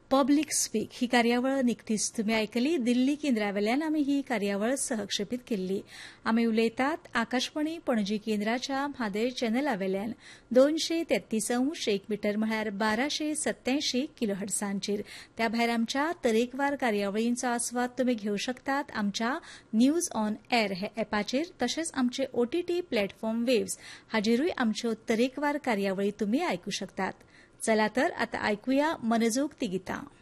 Public speak ही कार्यावळ निकतीच तुमी आयकली. दिल्ली केंद्रावेल्यान आमी ही कार्यावळ सहक्षेपीत केल्ली. आमी उलयतात आकाशवाणी पणजी केंद्राच्या म्हादय चॅनलावेल्यान 233 1 मीटर म्हळ्यार 1287 किलोहर्ट्झांचेर. त्या भायर आमच्या तरेकवार कार्यावळींचो आस्वाद तुमी घेवं शकतात आमच्या न्यूज ऑन एअर हे एपाचेर. तशेंच आमचे OTT प्लॅटफॉर्म वेव्स हाजेरूय आमच्यो तरेकवार कार्यावळी तुमी आयकूं शकतात. चला तर आतां आयकुया मनजोग ती गितां.